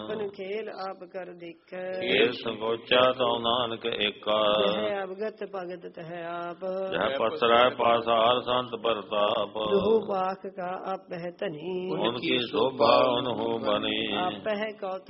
ਆਪਨ ਖੇਲ ਆਪ ਕਰ ਦੇਖੈ ਖੇਲ ਸੰਗੋਚਾ ਤਉ ਨਾਨਕ ਏਕਾ ਜਹ ਅਵਗਤ ਭਗਤ ਤਹ ਆਪ ਜਹ ਪਸਰੈ ਪਾਸਾਰ ਸੰਤ ਪ੍ਰਤਾਪ ਦੁਹੁ ਬਾਖ ਕਾ ਆਪਹਿ ਧਨੀ ਉਨਕੀ ਸ਼ੋਭਾ ਉਨਹੂ ਬਨੀ ਆਪਹਿ ਕੌਤਕ